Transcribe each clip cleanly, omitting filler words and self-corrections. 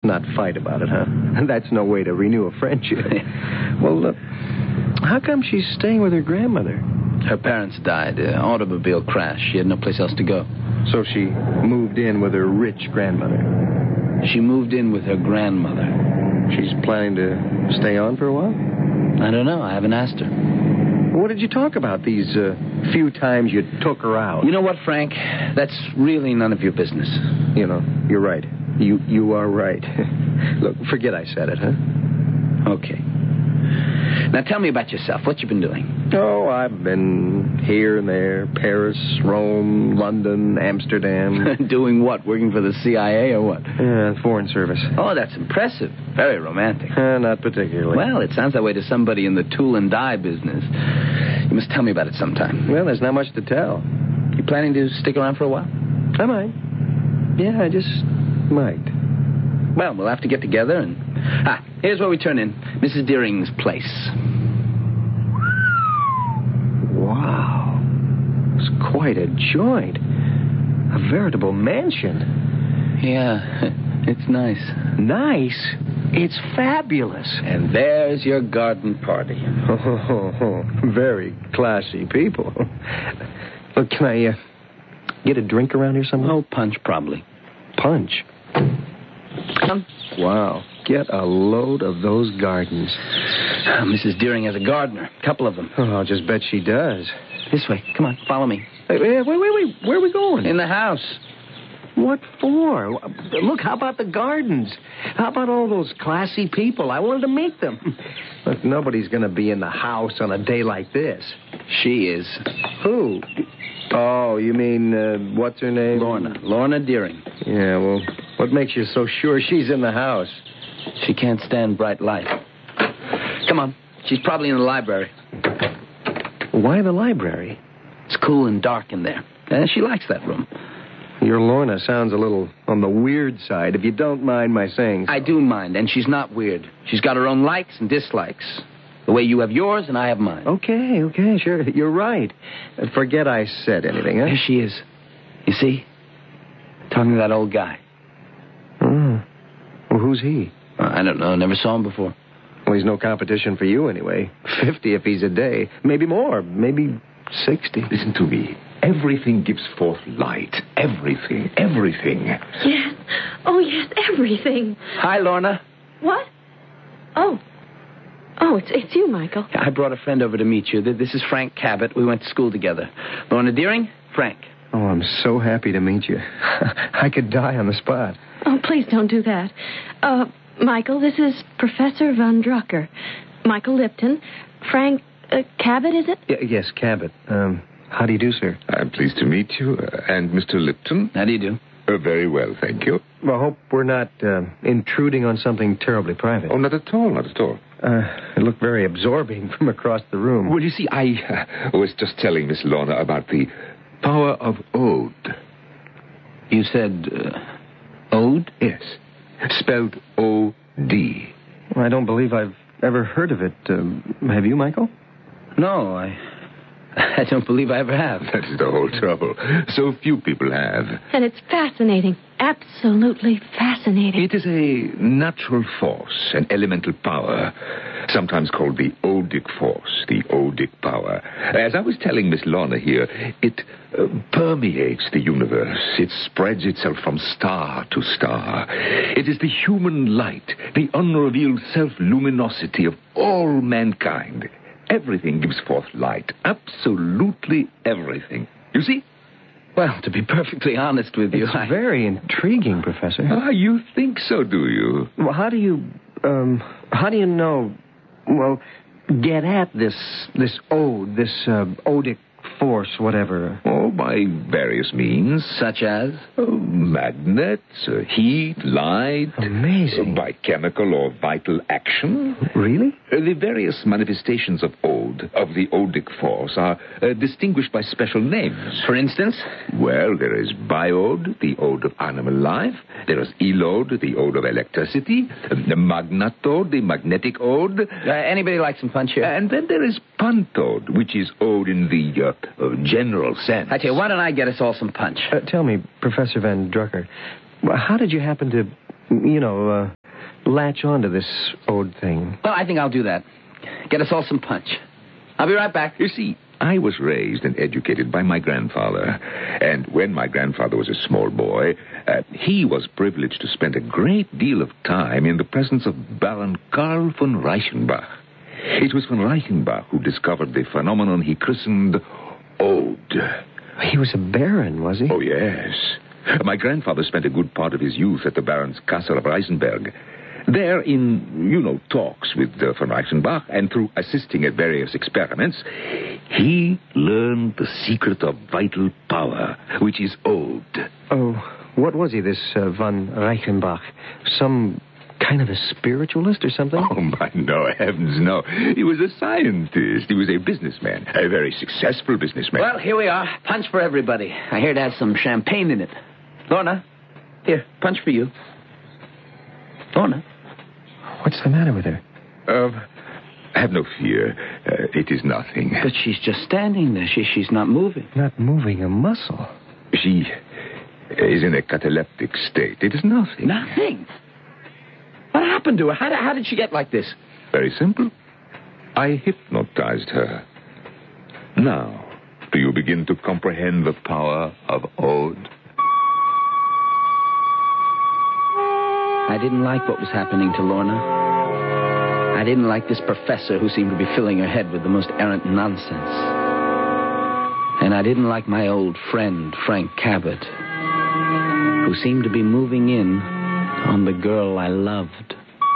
Not fight about it, huh? That's no way to renew a friendship. Well, how come she's staying with her grandmother? Her parents died. Automobile crash. She had no place else to go. So she moved in with her rich grandmother. She moved in with her grandmother. She's planning to stay on for a while? I don't know. I haven't asked her. What did you talk about these few times you took her out? You know what, Frank? That's really none of your business. You know, you're right. You are right. Look, forget I said it, huh? Okay. Now tell me about yourself. What you been doing? Oh, I've been here and there. Paris, Rome, London, Amsterdam. Doing what? Working for the CIA or what? Foreign Service. Oh, that's impressive. Very romantic. Not particularly. Well, it sounds that way to somebody in the tool and die business. You must tell me about it sometime. Well, there's not much to tell. You planning to stick around for a while? I might. Yeah, I just might. Well, we'll have to get together and... here's where we turn in. Mrs. Deering's place. Wow. It's quite a joint. A veritable mansion. Yeah, it's nice. Nice? It's fabulous. And there's your garden party. Oh, very classy people. Look, can I get a drink around here somewhere? Oh, punch, probably. Punch? Wow. Get a load of those gardens. Mrs. Deering has a gardener. A couple of them. Oh, I'll just bet she does. This way. Come on, follow me. Wait. Where are we going? In the house. What for? Look, how about the gardens? How about all those classy people? I wanted to meet them. Look, nobody's going to be in the house on a day like this. She is. Who? Oh, you mean, what's her name? Lorna Deering. Yeah, well, what makes you so sure she's in the house? She can't stand bright light. Come on. She's probably in the library. Why the library? It's cool and dark in there. She likes that room. Your Lorna sounds a little on the weird side, if you don't mind my saying so. I do mind, and she's not weird. She's got her own likes and dislikes. The way you have yours and I have mine. Okay, sure. You're right. Forget I said anything, huh? There she is. You see? Talking to that old guy. Oh. Well, who's he? I don't know. Never saw him before. Well, he's no competition for you anyway. 50 if he's a day. Maybe more. Maybe 60. Listen to me. Everything gives forth light. Everything. Yes. Oh, yes, everything. Hi, Lorna. What? Oh, it's you, Michael. I brought a friend over to meet you. This is Frank Cabot. We went to school together. Lorna Deering, Frank. Oh, I'm so happy to meet you. I could die on the spot. Oh, please don't do that. Michael, this is Professor Von Drucker. Michael Lipton. Frank Cabot, is it? Yes, Cabot. How do you do, sir? I'm pleased to meet you. And Mr. Lipton? How do you do? Very well, thank you. Well, I hope we're not intruding on something terribly private. Oh, not at all. It looked very absorbing from across the room. Well, you see, I was just telling Miss Lorna about the power of ode. You said, ode? Yes. Spelled O-D. Well, I don't believe I've ever heard of it. Have you, Michael? No, I don't believe I ever have. That is the whole trouble. So few people have. And it's fascinating. Absolutely fascinating. It is a natural force, an elemental power, sometimes called the odic force, the odic power. As I was telling Miss Lorna here, it permeates the universe. It spreads itself from star to star. It is the human light, the unrevealed self-luminosity of all mankind. Everything gives forth light. Absolutely everything. You see? Well, to be perfectly honest with you, It's very intriguing, Professor. Ah, you think so, do you? Well, how do you know, well, get at this ode, this odic force, whatever? Oh, by various means. Such as? Magnets, heat, light. Amazing. By chemical or vital action. Really? The various manifestations of the odic force, are distinguished by special names. For instance? Well, there is biode, the ode of animal life. There is elode, the ode of electricity. The magnatode, the magnetic ode. Anybody like some punch here? And then there is pantode, which is ode in the general sense. I tell you, why don't I get us all some punch? Tell me, Professor Van Drucker, how did you happen to, latch onto this old thing. Well, I think I'll do that. Get us all some punch. I'll be right back. You see, I was raised and educated by my grandfather. And when my grandfather was a small boy, he was privileged to spend a great deal of time in the presence of Baron Karl von Reichenbach. It was von Reichenbach who discovered the phenomenon he christened Ode. He was a baron, was he? Oh, yes. My grandfather spent a good part of his youth at the Baron's castle of Reisenberg. There, in, talks with von Reichenbach, and through assisting at various experiments, he learned the secret of vital power, which is Ode. Oh, what was he, this von Reichenbach? Some kind of a spiritualist or something? Oh, my, no, heavens, no. He was a scientist. He was a businessman, a very successful businessman. Well, here we are. Punch for everybody. I hear it has some champagne in it. Lorna, here, punch for you. Lorna. What's the matter with her? Have no fear. It is nothing. But she's just standing there. She's not moving. Not moving a muscle. She is in a cataleptic state. It is nothing. Nothing? What happened to her? How did she get like this? Very simple. I hypnotized her. Now, do you begin to comprehend the power of Ode? I didn't like what was happening to Lorna. I didn't like this professor who seemed to be filling her head with the most errant nonsense. And I didn't like my old friend, Frank Cabot, who seemed to be moving in on the girl I loved.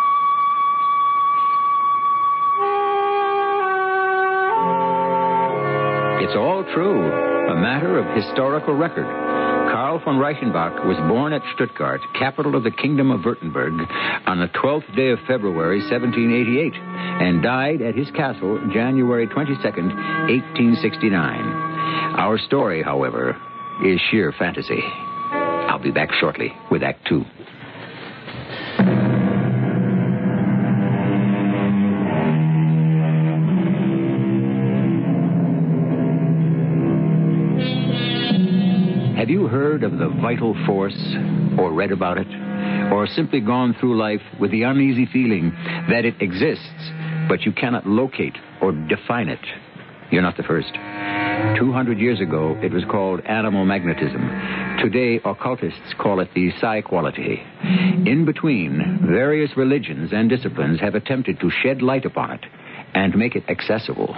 It's all true. A matter of historical record. Karl von Reichenbach was born at Stuttgart, capital of the Kingdom of Württemberg, on the 12th day of February, 1788, and died at his castle January 22nd, 1869. Our story, however, is sheer fantasy. I'll be back shortly with Act Two. Have you heard of the vital force, or read about it, or simply gone through life with the uneasy feeling that it exists, but you cannot locate or define it? You're not the first. 200 years ago, it was called animal magnetism. Today, occultists call it the psi quality. In between, various religions and disciplines have attempted to shed light upon it and make it accessible.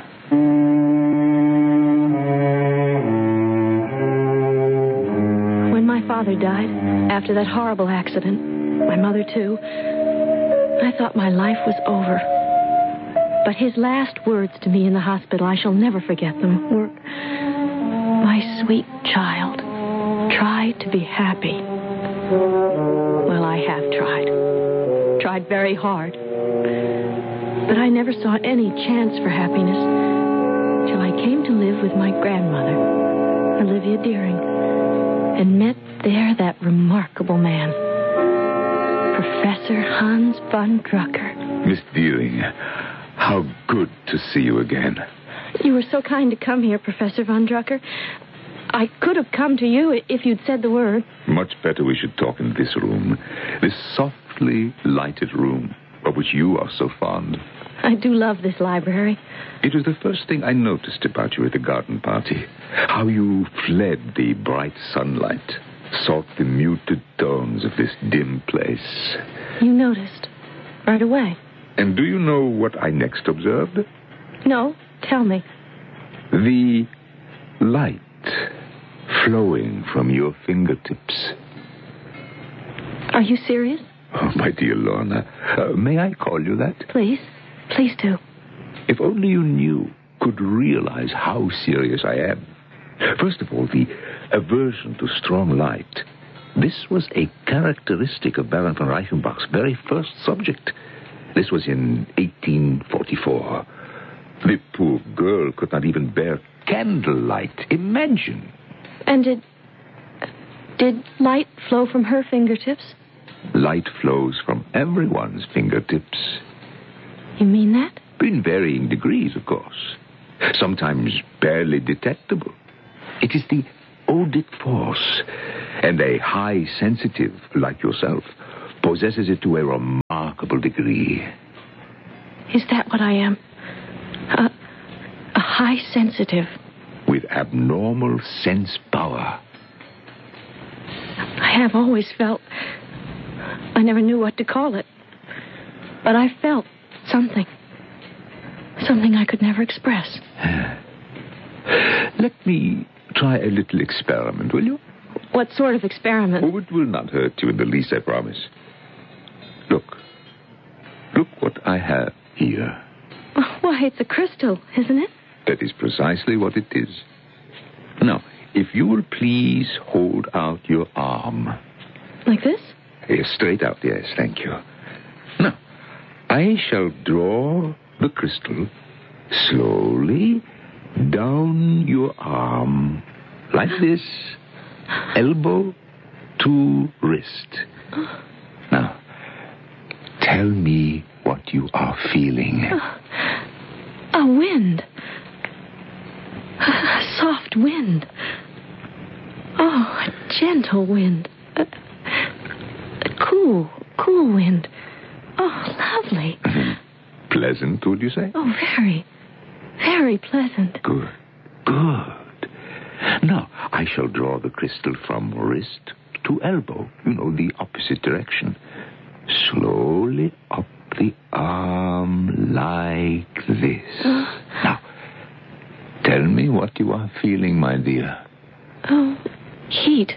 My father died after that horrible accident. My mother, too. I thought my life was over. But his last words to me in the hospital, I shall never forget them, were, "My sweet child, try to be happy." Well, I have tried. Tried very hard. But I never saw any chance for happiness till I came to live with my grandmother, Olivia Deering, and met there that remarkable man, Professor Hans von Drucker. Miss Deering, how good to see you again. You were so kind to come here, Professor von Drucker. I could have come to you if you'd said the word. Much better we should talk in this room. This softly lighted room of which you are so fond. I do love this library. It was the first thing I noticed about you at the garden party. How you fled the bright sunlight, sought the muted tones of this dim place. You noticed right away. And do you know what I next observed? No, tell me. The light flowing from your fingertips. Are you serious? Oh, my dear Lorna, may I call you that? Please. Please do. If only you knew, could realize how serious I am. First of all, the aversion to strong light. This was a characteristic of Baron von Reichenbach's very first subject. This was in 1844. The poor girl could not even bear candlelight. Imagine. And did light flow from her fingertips? Light flows from everyone's fingertips. You mean that? In varying degrees, of course. Sometimes barely detectable. It is the odic force. And a high sensitive, like yourself, possesses it to a remarkable remarkable degree. Is that what I am? A high sensitive. With abnormal sense power. I have always felt... I never knew what to call it. But I felt something. Something I could never express. Let me try a little experiment, will you? What sort of experiment? Oh, it will not hurt you in the least, I promise. Look. Look what I have here. Why, it's a crystal, isn't it? That is precisely what it is. Now, if you will please hold out your arm. Like this? Yes, straight out, yes, thank you. Now, I shall draw the crystal slowly down your arm. Like this. Elbow to wrist. Now, tell me what you are feeling. A wind. A soft wind. Oh, a gentle wind. A cool wind. Oh, lovely. Pleasant, would you say? Oh, very, very pleasant. Good. Now, I shall draw the crystal from wrist to elbow. You know, the opposite direction. Slowly up the arm like this. Now, tell me what you are feeling, my dear. Oh, heat.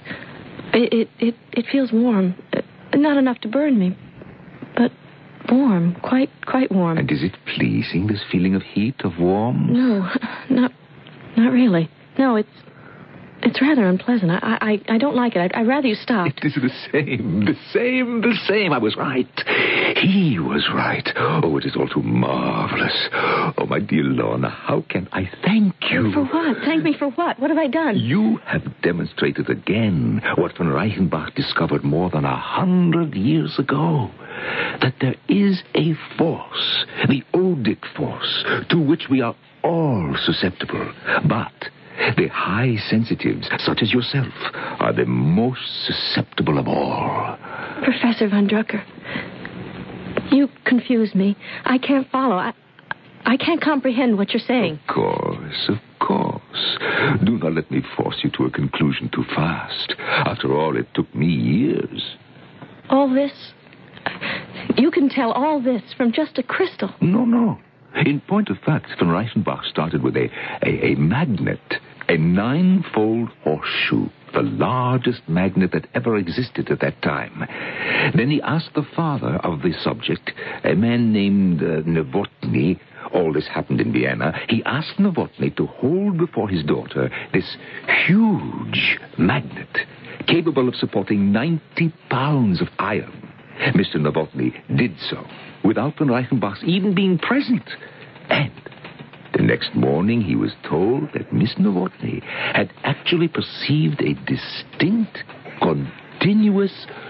It feels warm. Not enough to burn me, but warm. Quite warm. And is it pleasing, this feeling of heat, of warmth? No, not really. No, it's rather unpleasant. I don't like it. I'd rather you stopped. It is the same. I was right. He was right. Oh, it is all too marvelous. Oh, my dear Lorna, how can I thank you? For what? Thank me for what? What have I done? You have demonstrated again what von Reichenbach discovered more than 100 years ago. That there is a force, the Odic force, to which we are all susceptible. But the high sensitives, such as yourself, are the most susceptible of all. Professor von Drucker, you confuse me. I can't follow. I can't comprehend what you're saying. Of course. Do not let me force you to a conclusion too fast. After all, it took me years. All this? You can tell all this from just a crystal. No. In point of fact, von Reichenbach started with a magnet, a 9-fold horseshoe, the largest magnet that ever existed at that time. Then he asked the father of the subject, a man named Nowotny. All this happened in Vienna. He asked Nowotny to hold before his daughter this huge magnet, capable of supporting 90 pounds of iron. Mr. Nowotny did so, without von Reichenbach's even being present. And the next morning he was told that Miss Nowotny had actually perceived a distinct, continuous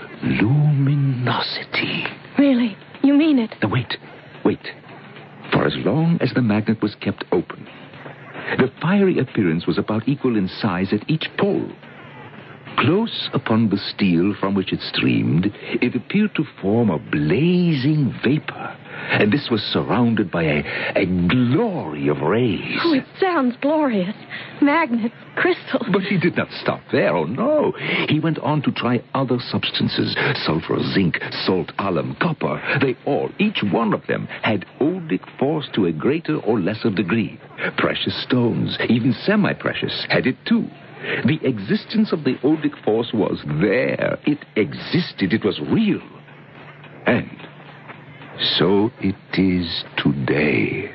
luminosity. Really? You mean it? Now, wait. For as long as the magnet was kept open, the fiery appearance was about equal in size at each pole. Close upon the steel from which it streamed, it appeared to form a blazing vapor, and this was surrounded by a glory of rays. Oh, it sounds glorious. Magnets, crystals. But he did not stop there, oh no. He went on to try other substances, sulfur, zinc, salt, alum, copper. They all, each one of them, had odic force to a greater or lesser degree. Precious stones, even semi-precious, had it too. The existence of the odic force was there. It existed. It was real. And so it is today.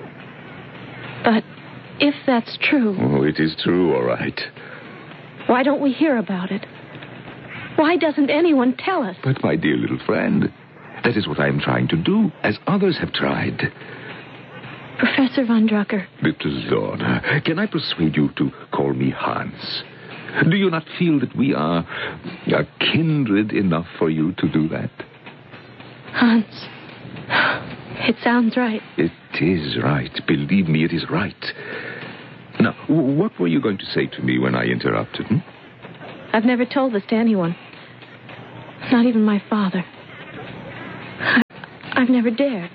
But if that's true... Oh, it is true, all right. Why don't we hear about it? Why doesn't anyone tell us? But, my dear little friend, that is what I am trying to do, as others have tried. Professor von Drucker. Little Lorna, can I persuade you to call me Hans? Do you not feel that we are kindred enough for you to do that? Hans. It sounds right. It is right. Believe me, it is right. Now, what were you going to say to me when I interrupted? I've never told this to anyone. Not even my father. I've never dared.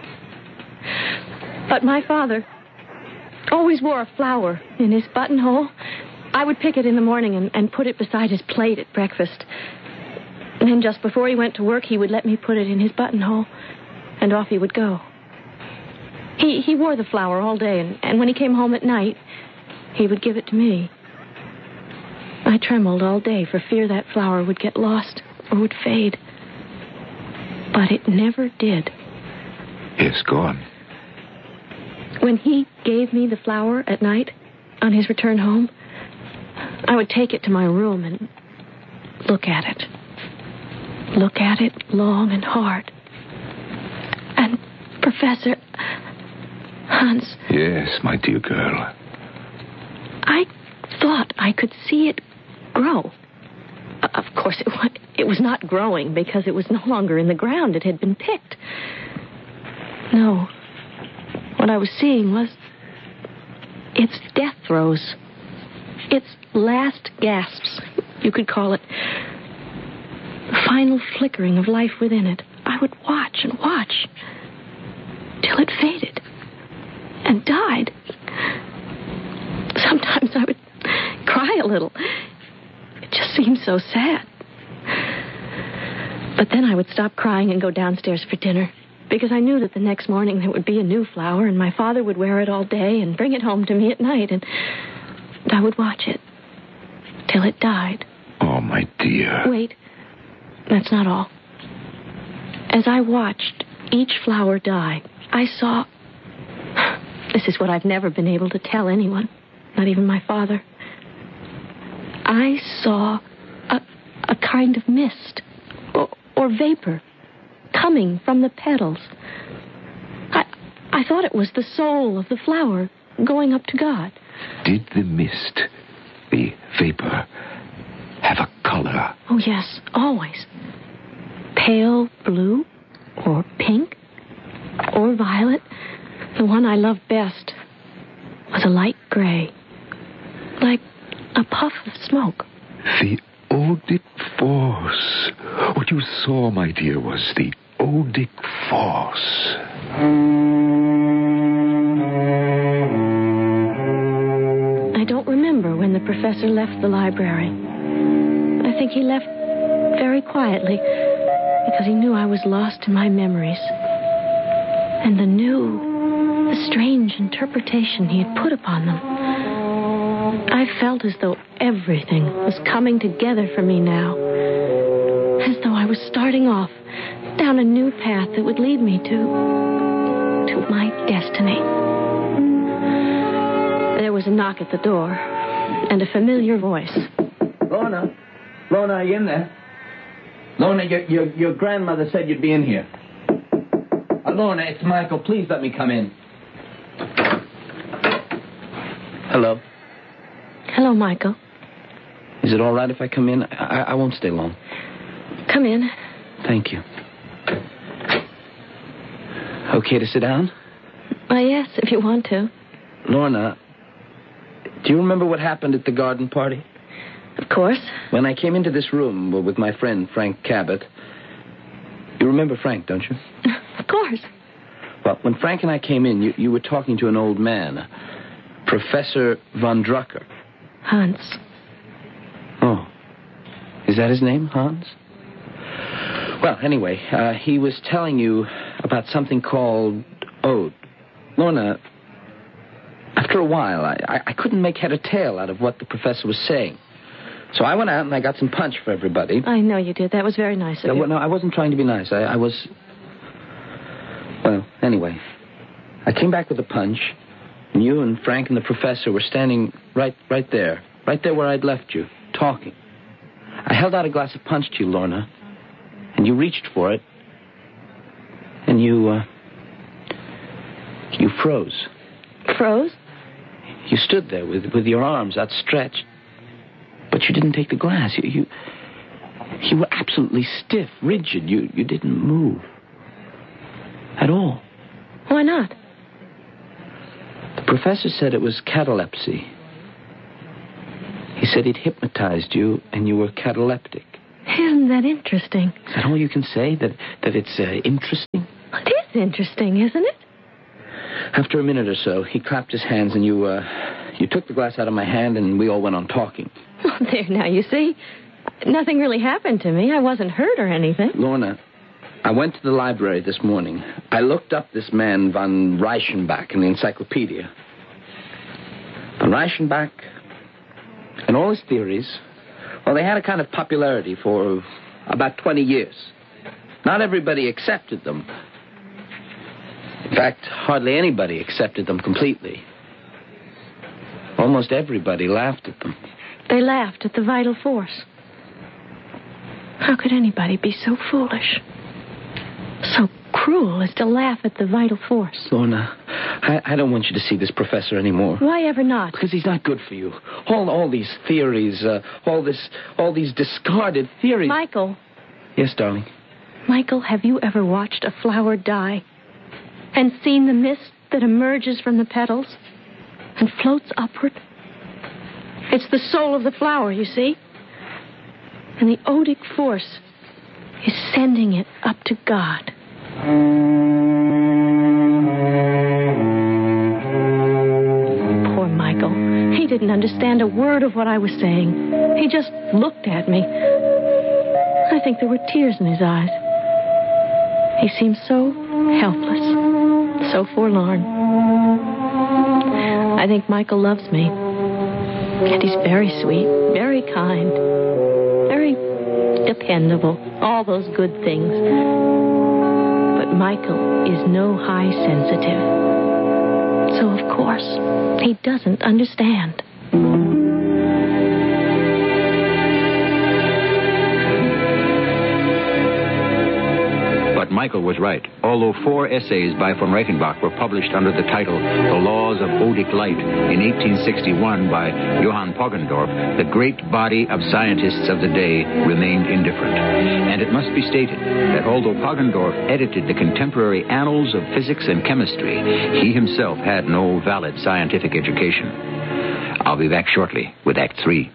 But my father always wore a flower in his buttonhole. I would pick it in the morning and put it beside his plate at breakfast. And then just before he went to work, he would let me put it in his buttonhole, and off he would go. He wore the flower all day, and when he came home at night, he would give it to me. I trembled all day for fear that flower would get lost or would fade. But it never did. Yes, go on. When he gave me the flower at night on his return home, I would take it to my room and look at it. Look at it long and hard. And Professor Hans... Yes, my dear girl. I thought I could see it grow. Of course, it was not growing because it was no longer in the ground. It had been picked. No. What I was seeing was its death throes. Its last gasps, you could call it. The final flickering of life within it. I would watch and watch till it faded and died. Sometimes I would cry a little. It just seemed so sad. But then I would stop crying and go downstairs for dinner, because I knew that the next morning there would be a new flower, and my father would wear it all day and bring it home to me at night, and I would watch it till it died. Oh, my dear. Wait. That's not all. As I watched each flower die, I saw... This is what I've never been able to tell anyone, not even my father. I saw a kind of mist or vapor coming from the petals. I thought it was the soul of the flower going up to God. Did the mist, the vapor, have a color? Oh, yes, always. Pale blue or pink or violet. The one I loved best was a light gray, like a puff of smoke. The Odic force. What you saw, my dear, was the Odic force. I don't remember when the professor left the library. I think he left very quietly because he knew I was lost in my memories. And the strange interpretation he had put upon them. I felt as though everything was coming together for me now. As though I was starting off down a new path that would lead me to my destiny. There was a knock at the door and a familiar voice. Lorna, are you in there? Lorna, your grandmother said you'd be in here. Lorna, it's Michael. Please let me come in. Hello. Hello, Michael. Is it all right if I come in? I won't stay long. Come in. Thank you. Okay to sit down? Yes, if you want to. Lorna, do you remember what happened at the garden party? Of course. When I came into this room with my friend Frank Cabot. You remember Frank, don't you? Of course. Well, when Frank and I came in, you were talking to an old man, Professor von Drucker. Hans. Oh. Is that his name, Hans? Well, anyway, he was telling you about something called Ode. Lorna, after a while, I couldn't make head or tail out of what the professor was saying. So I went out and I got some punch for everybody. I know you did. That was very nice of you. No, I wasn't trying to be nice. I was... Well, anyway, I came back with a punch, and you and Frank and the professor were standing right there where I'd left you, talking. I held out a glass of punch to you, Lorna, and you reached for it, and you froze. Froze? You stood there with your arms outstretched, but you didn't take the glass. You were absolutely stiff, rigid. You didn't move. At all. Why not? The professor said it was catalepsy. He said he'd hypnotized you and you were cataleptic. Isn't that interesting? Is that all you can say? That it's interesting? interesting, isn't it? After a minute or so, he clapped his hands and you took the glass out of my hand and we all went on talking. Oh, there, now, you see. Nothing really happened to me. I wasn't hurt or anything. Lorna, I went to the library this morning. I looked up this man, von Reichenbach, in the encyclopedia. Von Reichenbach and all his theories, well, they had a kind of popularity for about 20 years. Not everybody accepted them. In fact, hardly anybody accepted them completely. Almost everybody laughed at them. They laughed at the vital force. How could anybody be so foolish? So cruel as to laugh at the vital force? Lorna, I don't want you to see this professor anymore. Why ever not? Because he's not good for you. All these theories, all these discarded theories. Michael. Yes, darling? Michael, have you ever watched a flower die and seen the mist that emerges from the petals and floats upward? It's the soul of the flower, you see. And the odic force is sending it up to God. Poor Michael. He didn't understand a word of what I was saying. He just looked at me. I think there were tears in his eyes. He seemed so helpless, so forlorn. I think Michael loves me. And he's very sweet, very kind, very dependable, all those good things. But Michael is no high sensitive. So, of course, he doesn't understand. But Michael was right. Although 4 essays by von Reichenbach were published under the title The Laws of Odic Light in 1861 by Johann Poggendorff, the great body of scientists of the day remained indifferent. And it must be stated that although Poggendorff edited the contemporary annals of physics and chemistry, he himself had no valid scientific education. I'll be back shortly with Act 3.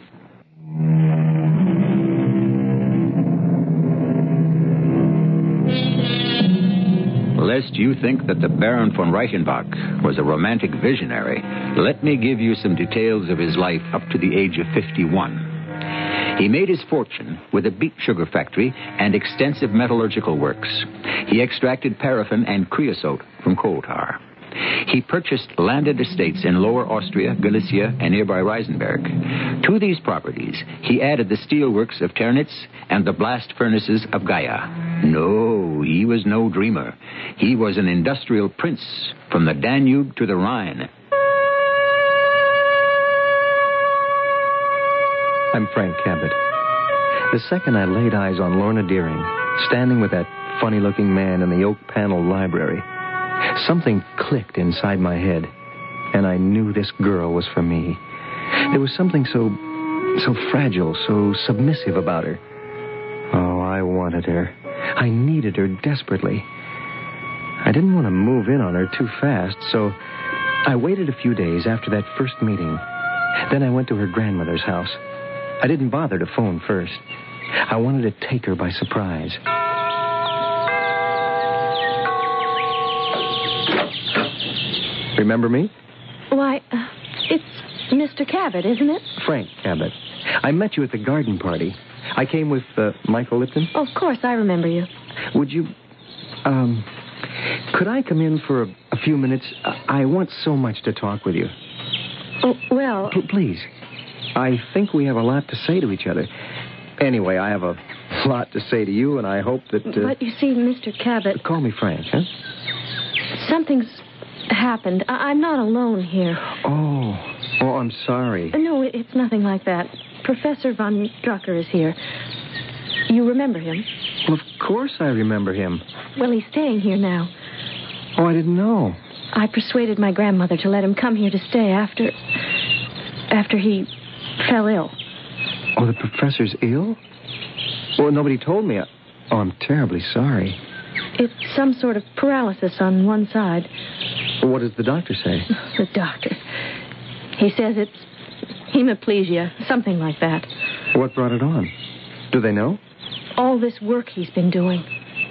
Lest you think that the Baron von Reichenbach was a romantic visionary, let me give you some details of his life up to the age of 51. He made his fortune with a beet sugar factory and extensive metallurgical works. He extracted paraffin and creosote from coal tar. He purchased landed estates in Lower Austria, Galicia, and nearby Reisenberg. To these properties, he added the steelworks of Ternitz and the blast furnaces of Gaia. No, he was no dreamer. He was an industrial prince from the Danube to the Rhine. I'm Frank Cabot. The second I laid eyes on Lorna Deering, standing with that funny-looking man in the oak-paneled library, something clicked inside my head, and I knew this girl was for me. There was something so fragile, so submissive about her. Oh, I wanted her. I needed her desperately. I didn't want to move in on her too fast, so I waited a few days after that first meeting. Then I went to her grandmother's house. I didn't bother to phone first. I wanted to take her by surprise. Remember me? Why, it's Mr. Cabot, isn't it? Frank Cabot. I met you at the garden party. I came with Michael Lipton. Oh, of course, I remember you. Would you... could I come in for a few minutes? I want so much to talk with you. Oh, well... Please. I think we have a lot to say to each other. Anyway, I have a lot to say to you, and I hope that... But you see, Mr. Cabot... Call me Frank, huh? Something's happened. I'm not alone here. Oh, I'm sorry. No, it's nothing like that. Professor von Drucker is here. You remember him? Well, of course I remember him. Well, he's staying here now. Oh, I didn't know. I persuaded my grandmother to let him come here to stay after he fell ill. Oh, the professor's ill? Well, nobody told me. Oh, I'm terribly sorry. It's some sort of paralysis on one side. Well, what does the doctor say? The doctor. He says it's hemiplegia, something like that. What brought it on? Do they know? All this work he's been doing.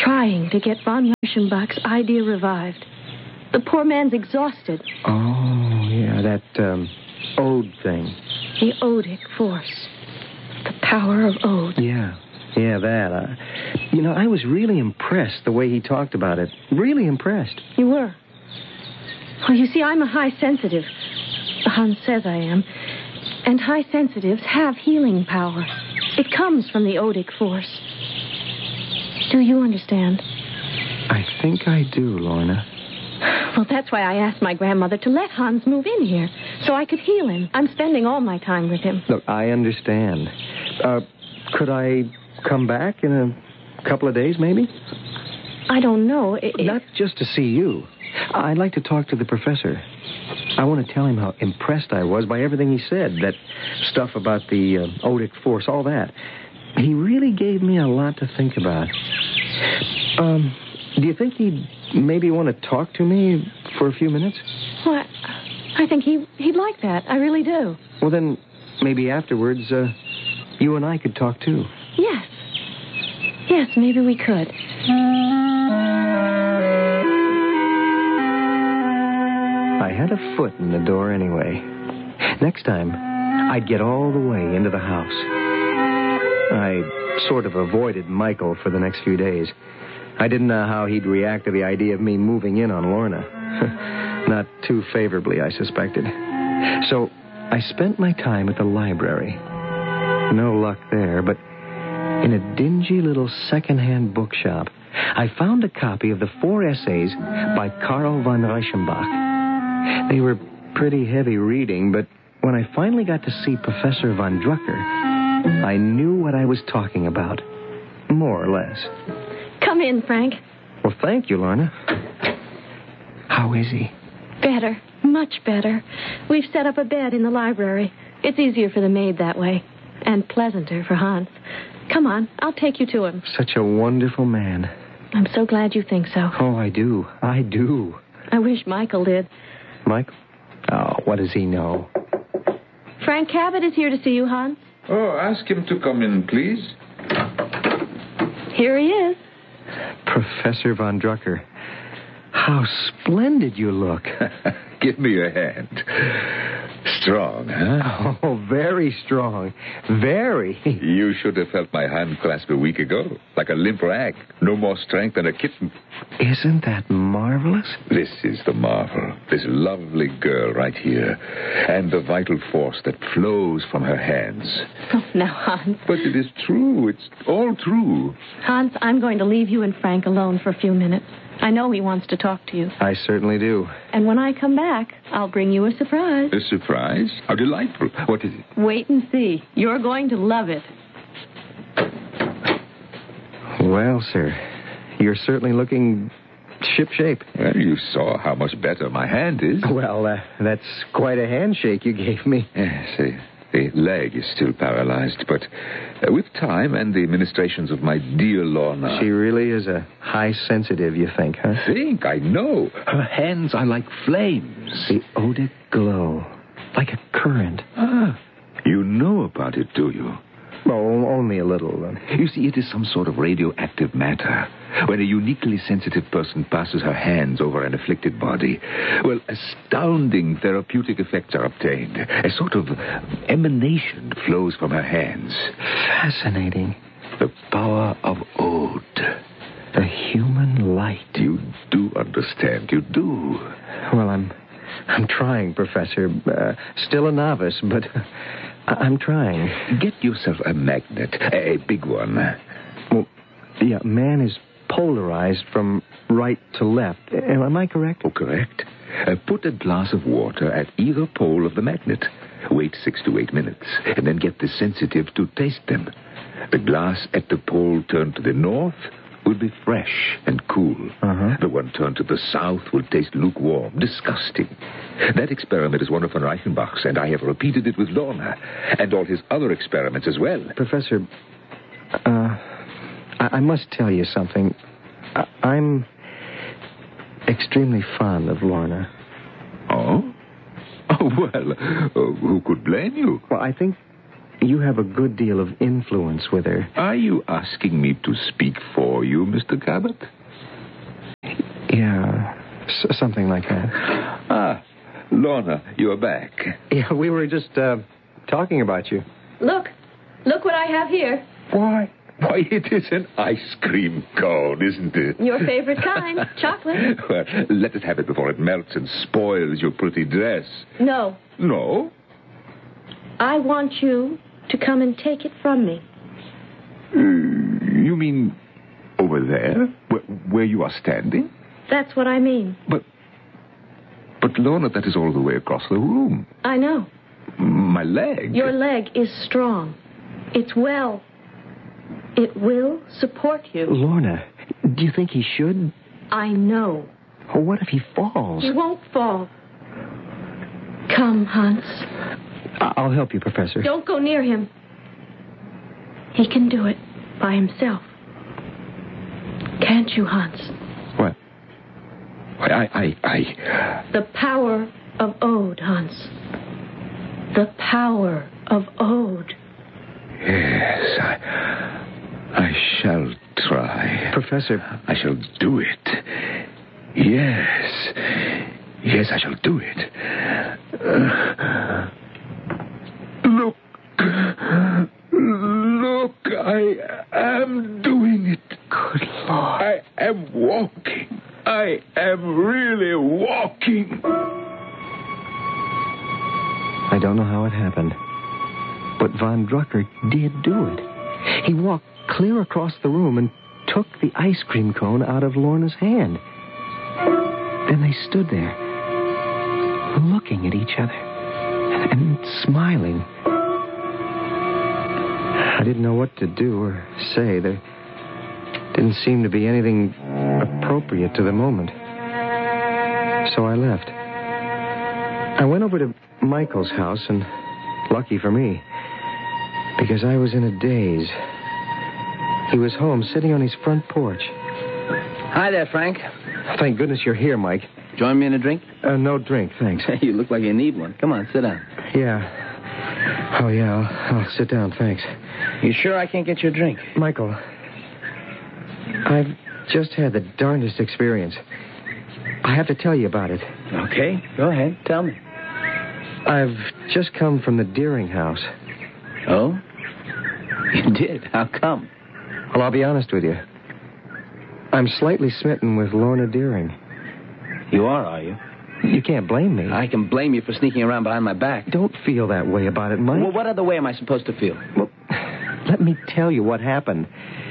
trying to get von Reichenbach's idea revived. The poor man's exhausted. Oh, yeah, that ode thing. The odic force. The power of ode. Yeah, that. I was really impressed the way he talked about it. Really impressed. You were? Well, you see, I'm a high sensitive. Hans says I am. And high sensitives have healing power. It comes from the odic force. Do you understand? I think I do, Lorna. Well, that's why I asked my grandmother to let Hans move in here, so I could heal him. I'm spending all my time with him. Look, I understand. Could I come back in a couple of days, maybe? I don't know. Not just to see you. I'd like to talk to the professor. I want to tell him how impressed I was by everything he said. That stuff about the odic force, all that. He really gave me a lot to think about. Do you think he'd maybe want to talk to me for a few minutes? Well, I think he'd like that. I really do. Well, then, maybe afterwards, you and I could talk, too. Yes. Yes, maybe we could. I had a foot in the door anyway. Next time, I'd get all the way into the house. I sort of avoided Michael for the next few days. I didn't know how he'd react to the idea of me moving in on Lorna. Not too favorably, I suspected. So I spent my time at the library. No luck there, but in a dingy little second-hand bookshop, I found a copy of the 4 essays by Karl von Reichenbach. They were pretty heavy reading, but when I finally got to see Professor von Drucker, I knew what I was talking about. More or less. Come in, Frank. Well, thank you, Lorna. How is he? Better. Much better. We've set up a bed in the library. It's easier for the maid that way. And pleasanter for Hans. Come on, I'll take you to him. Such a wonderful man. I'm so glad you think so. Oh, I do. I do. I wish Michael did. Michael? Oh, what does he know? Frank Cabot is here to see you, Hans. Oh, ask him to come in, please. Here he is. Professor von Drucker. How splendid you look. Give me your hand. Strong, huh? Oh, very strong. Very. You should have felt my hand clasp a week ago. Like a limp rag. No more strength than a kitten. Isn't that marvelous? This is the marvel. This lovely girl right here. And the vital force that flows from her hands. Oh, now, Hans. But it is true. It's all true. Hans, I'm going to leave you and Frank alone for a few minutes. I know he wants to talk to you. I certainly do. And when I come back, I'll bring you a surprise. A surprise? How delightful. What is it? Wait and see. You're going to love it. Well, sir, you're certainly looking shipshape. Well, you saw how much better my hand is. Well, that's quite a handshake you gave me. Yes, the leg is still paralyzed, but with time and the ministrations of my dear Lorna... She really is a high sensitive, you think, huh? I know. Her hands are like flames. The odic glow. Like a current. Ah, you know about it, do you? Oh, only a little. You see, it is some sort of radioactive matter. When a uniquely sensitive person passes her hands over an afflicted body, well, astounding therapeutic effects are obtained. A sort of emanation flows from her hands. Fascinating. The power of ode. The human light. You do understand, you do. Well, I'm trying, Professor. Still a novice, but I'm trying. Get yourself a magnet, a big one. Well, yeah, man is polarized from right to left. Am I correct? Oh, correct. Put a glass of water at either pole of the magnet. Wait 6 to 8 minutes, and then get the sensitive to taste them. The glass at the pole turned to the north will be fresh and cool. Uh-huh. The one turned to the south will taste lukewarm, disgusting. That experiment is one of von Reichenbach's, and I have repeated it with Lorna, and all his other experiments as well. Professor, I must tell you something. I'm extremely fond of Lorna. Oh? Oh, well, who could blame you? Well, I think you have a good deal of influence with her. Are you asking me to speak for you, Mr. Cabot? Yeah, something like that. Ah, Lorna, you're back. Yeah, we were just talking about you. Look what I have here. Why, it is an ice cream cone, isn't it? Your favorite kind, chocolate. Well, let us have it before it melts and spoils your pretty dress. No, No? I want you to come and take it from me. You mean over there, where you are standing? That's what I mean. But Lorna, that is all the way across the room. I know. My leg. Your leg is strong. It's well. It will support you. Lorna, do you think he should? I know. Or what if he falls? He won't fall. Come, Hans. I'll help you, Professor. Don't go near him. He can do it by himself. Can't you, Hans? What? I... The power of Ode, Hans. The power of Ode. Yes, I shall try. Professor. I shall do it. Yes, I shall do it. Look, I am doing it. Good Lord. I am walking. I am really walking. I don't know how it happened, but Von Drucker did do it. He walked clear across the room and took the ice cream cone out of Lorna's hand. Then they stood there, looking at each other and smiling. I didn't know what to do or say. There didn't seem to be anything appropriate to the moment. So I left. I went over to Michael's house, and lucky for me, because I was in a daze. He was home, sitting on his front porch. Hi there, Frank. Thank goodness you're here, Mike. Join me in a drink? No drink, thanks. You look like you need one. Come on, sit down. Yeah. Oh, yeah, I'll sit down, thanks. You sure I can't get you a drink? Michael, I've just had the darndest experience. I have to tell you about it. Okay, go ahead. Tell me. I've just come from the Deering house. Oh? You did? How come? Well, I'll be honest with you. I'm slightly smitten with Lorna Deering. You are you? You can't blame me. I can blame you for sneaking around behind my back. Don't feel that way about it, Mike. Well, what other way am I supposed to feel? Well, let me tell you what happened.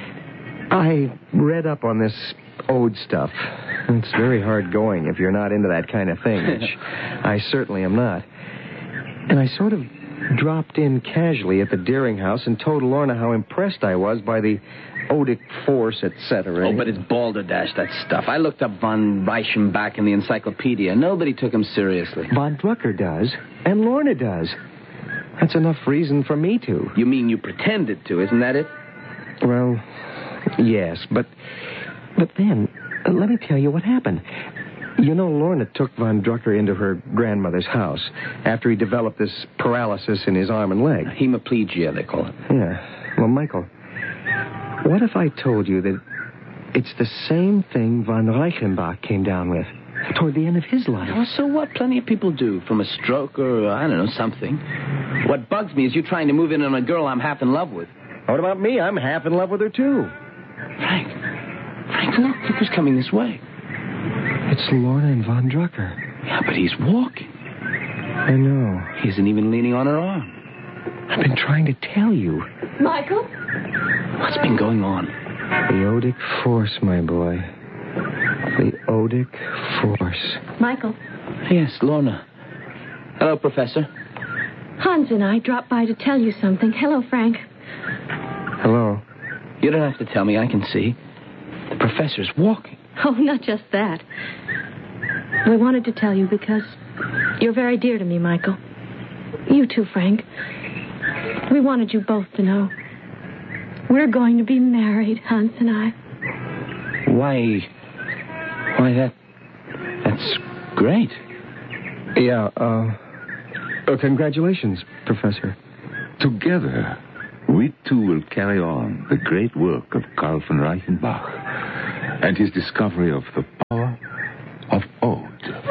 I read up on this Ode stuff. It's very hard going if you're not into that kind of thing, which I certainly am not. And I sort of dropped in casually at the Deering house and told Lorna how impressed I was by the Odic force, etc. Oh, but it's balderdash, that stuff. I looked up von Reichenbach in the encyclopedia. Nobody took him seriously. Von Drucker does, and Lorna does. That's enough reason for me to. You mean you pretended to, isn't that it? Well, yes, but then, let me tell you what happened. You know, Lorna took Von Drucker into her grandmother's house after he developed this paralysis in his arm and leg. Hemiplegia, they call it. Yeah. Well, Michael, what if I told you that it's the same thing von Reichenbach came down with toward the end of his life? Well, so what? Plenty of people do, from a stroke or, I don't know, something. What bugs me is you trying to move in on a girl I'm half in love with. What about me? I'm half in love with her, too. Frank, look who's coming this way. It's Lorna and Von Drucker. Yeah, but he's walking. I know. He isn't even leaning on her arm. I've been trying to tell you. Michael? What's been going on? The Odic force, my boy. The Odic force. Michael? Yes, Lorna. Hello, Professor. Hans and I dropped by to tell you something. Hello, Frank. Hello. You don't have to tell me. I can see. The professor's walking. Oh, not just that. We wanted to tell you because you're very dear to me, Michael. You too, Frank. We wanted you both to know. We're going to be married, Hans and I. Why, that's great. Yeah, congratulations, Professor. Together, we two will carry on the great work of Carl von Reichenbach and his discovery of the power of ode.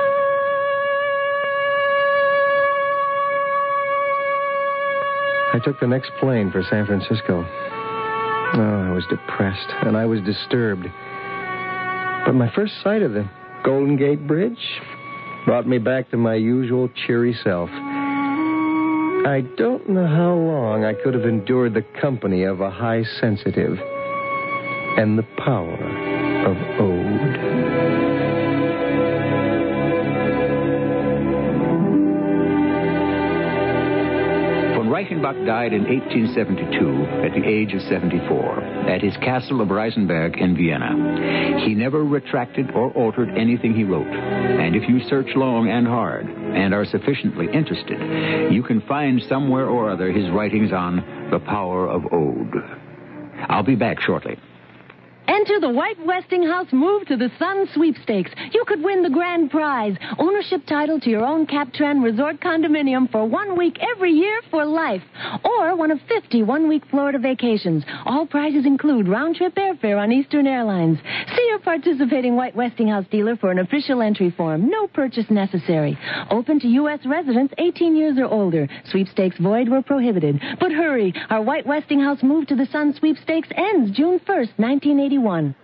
I took the next plane for San Francisco. Oh, I was depressed, and I was disturbed. But my first sight of the Golden Gate Bridge brought me back to my usual cheery self. I don't know how long I could have endured the company of a high sensitive and the power of ode. Reichenbach died in 1872 at the age of 74 at his castle of Reisenberg in Vienna. He never retracted or altered anything he wrote. And if you search long and hard and are sufficiently interested, you can find somewhere or other his writings on the power of ode. I'll be back shortly. Enter the White Westinghouse Move to the Sun sweepstakes. You could win the grand prize, ownership title to your own Captran Resort condominium for 1 week every year for life, or one of 50 one-week Florida vacations. All prizes include round-trip airfare on Eastern Airlines. See your participating White Westinghouse dealer for an official entry form. No purchase necessary. Open to U.S. residents 18 years or older. Sweepstakes void where prohibited. But hurry, our White Westinghouse Move to the Sun sweepstakes ends June 1st, 1981.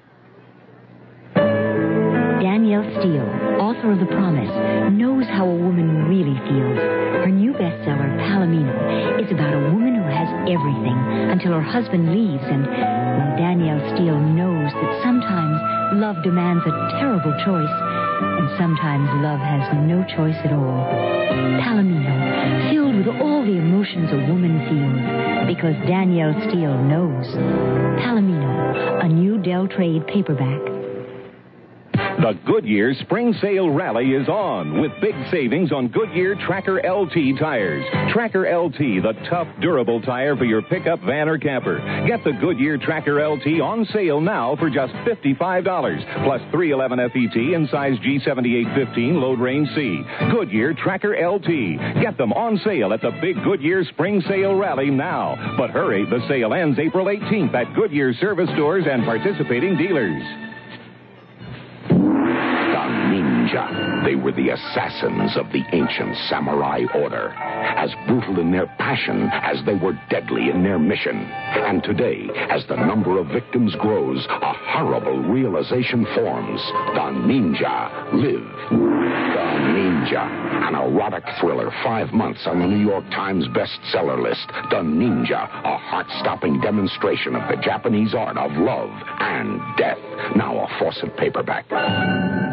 Danielle Steele, author of The Promise, knows how a woman really feels. Her new bestseller, Palomino, is about a woman who has everything until her husband leaves, and Danielle Steele knows that sometimes love demands a terrible choice, and sometimes love has no choice at all. Palomino, filled with all the emotions a woman feels, because Danielle Steele knows. Palomino, a new Dell Trade paperback. The Goodyear Spring Sale Rally is on with big savings on Goodyear Tracker LT tires. Tracker LT, the tough, durable tire for your pickup, van, or camper. Get the Goodyear Tracker LT on sale now for just $55, plus 311 FET in size G7815 load range C. Goodyear Tracker LT. Get them on sale at the big Goodyear Spring Sale Rally now. But hurry, the sale ends April 18th at Goodyear service stores and participating dealers. They were the assassins of the ancient samurai order, as brutal in their passion as they were deadly in their mission. And today, as the number of victims grows, a horrible realization forms. The Ninja live. The Ninja, an erotic thriller 5 months on the New York Times bestseller list. The Ninja, a heart-stopping demonstration of the Japanese art of love and death. Now a Fawcett paperback.